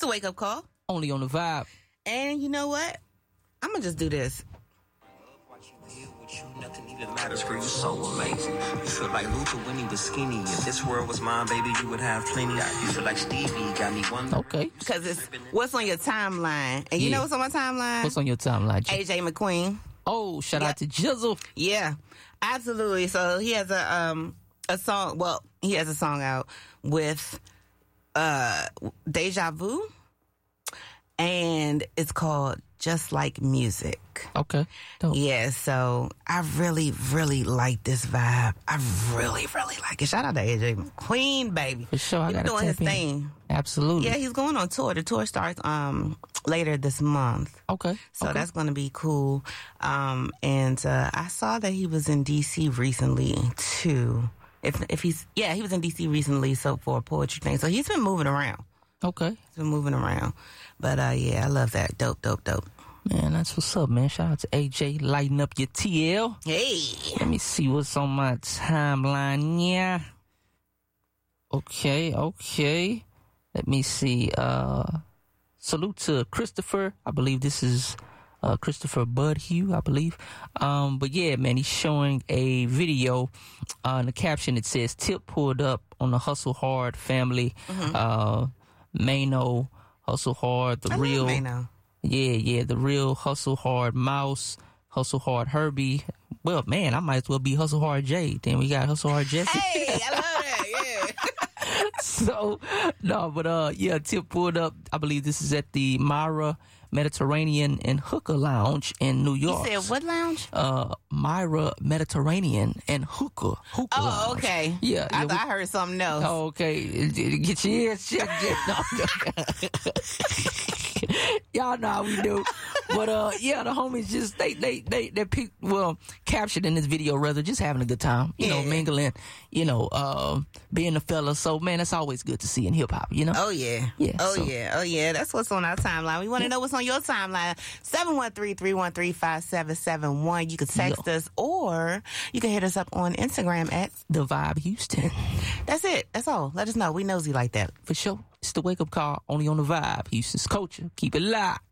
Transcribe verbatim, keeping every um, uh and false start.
Wake Up Call. Only on the Vibe. And you know what? I'm going to just do this. Nothing even matters, girl, you so amazing. You feel like Luther when he was skinny. If this world was mine, baby, you would have plenty. You feel like Stevie, got me one. Okay. Because it's what's on your timeline. And you Yeah. know what's on my timeline? What's on your timeline? G? A J McQueen. Oh, shout Yep. out to Jizzle. Yeah, absolutely. So he has a um a song. Well, he has a song out with uh Deja Vu, and it's called Just Like Music. Okay. Dope. Yeah, so I really, really like this vibe. I really, really like it. Shout out to A J McQueen, baby. For sure, I He's gotta doing his tap in. thing. Absolutely. Yeah, he's going on tour. The tour starts um later this month. Okay. So okay. that's going to be cool. Um, and uh, I saw that he was in D C recently too. If if he's yeah, he was in D C recently. So for a poetry thing. So he's been moving around. Okay. He's been moving around. But uh, yeah, I love that. Dope, dope, dope. Man, that's what's up, man. Shout out to A J. Lighten up your T L. Hey. Let me see what's on my timeline. Yeah. Okay, okay. Let me see. Uh, salute to Christopher. I believe this is uh, Christopher Budhue, I believe. Um, but yeah, man, he's showing a video. Uh, in the caption, it says, Tip pulled up on the Hustle Hard family. Mm-hmm. Uh, Mano, Hustle Hard, the I real. love Mano. Yeah, yeah, the real Hustle Hard Mouse, Hustle Hard Herbie. Well, man, I might as well be Hustle Hard Jay. Then we got Hustle Hard Jesse. Hey, I love that. Yeah. So, no, but uh, yeah, Tip pulled up. I believe this is at the Myra Mediterranean and Hookah Lounge in New York. You said what lounge? Uh, Myra Mediterranean and Hookah. Hookah Oh, Lounge. okay. Yeah, I yeah, thought I heard something else. Oh, okay. Get your ears checked. No. Y'all know how we do. But uh yeah, the homies just they they they they pick, well captured in this video rather just having a good time, you Yeah. know, mingling, you know, uh, being a fella. So man, that's always good to see in hip hop, you know. Oh yeah. Yeah, Oh so- yeah. Oh yeah. That's what's on our timeline. We want to Yeah. know what's on your timeline. seven one three, three one three, five seven seven one. You can text Yeah. us or you can hit us up on Instagram at The Vibe Houston. That's it. That's all. Let us know. We nosy like that. For sure. It's the wake up call only on the Vibe. Houston's culture. Keep it locked.